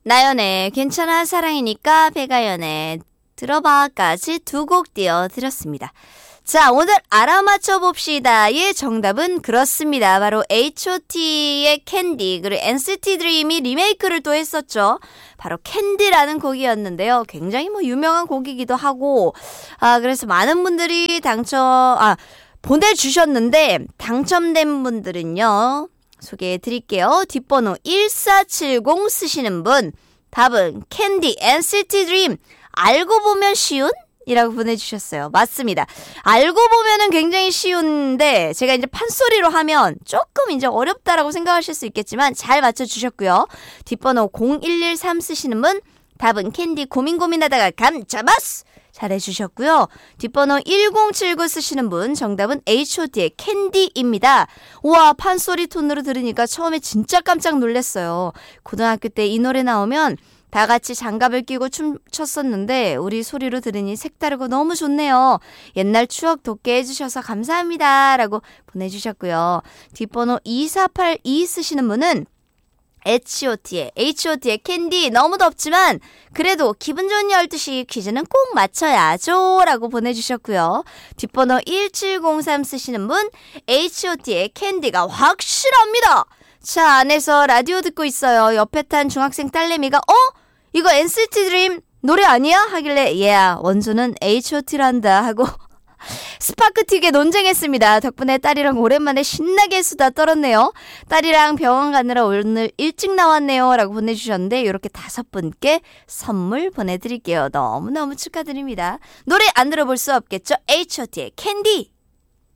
나연의 괜찮아 사랑이니까 배가연의 들어봐까지 두 곡 띄워드렸습니다. 자, 오늘 알아맞혀 봅시다의 정답은 그렇습니다. 바로 H.O.T의 캔디, 그리고 NCT DREAM이 리메이크를 또 했었죠. 바로 캔디라는 곡이었는데요. 굉장히 유명한 곡이기도 하고, 그래서 많은 분들이 보내주셨는데, 당첨된 분들은요, 소개해 드릴게요. 뒷번호 1470 쓰시는 분, 답은 캔디, NCT DREAM, 알고 보면 쉬운? 이라고 보내주셨어요. 맞습니다. 알고 보면은 굉장히 쉬운데 제가 이제 판소리로 하면 조금 이제 어렵다라고 생각하실 수 있겠지만 잘 맞춰주셨고요. 뒷번호 0113 쓰시는 분 답은 캔디 고민하다가 감 잡았어. 잘해주셨고요. 뒷번호 1079 쓰시는 분 정답은 H.O.T의 캔디입니다. 우와, 판소리 톤으로 들으니까 처음에 진짜 깜짝 놀랐어요. 고등학교 때 이 노래 나오면 다 같이 장갑을 끼고 춤췄었는데 우리 소리로 들으니 색다르고 너무 좋네요. 옛날 추억 돋게 해주셔서 감사합니다. 라고 보내주셨고요. 뒷번호 2482 쓰시는 분은 H.O.T의 캔디 너무 덥지만 그래도 기분 좋은 12시 퀴즈는 꼭 맞춰야죠. 라고 보내주셨고요. 뒷번호 1703 쓰시는 분 H.O.T의 캔디가 확실합니다. 차 안에서 라디오 듣고 있어요. 옆에 탄 중학생 딸내미가 이거 NCT DREAM 노래 아니야? 하길래 원조는 H.O.T란다 하고 스파크틱에 논쟁했습니다. 덕분에 딸이랑 오랜만에 신나게 수다 떨었네요. 딸이랑 병원 가느라 오늘 일찍 나왔네요. 라고 보내주셨는데 이렇게 5분께 선물 보내드릴게요. 너무너무 축하드립니다. 노래 안 들어볼 수 없겠죠? H.O.T의 캔디.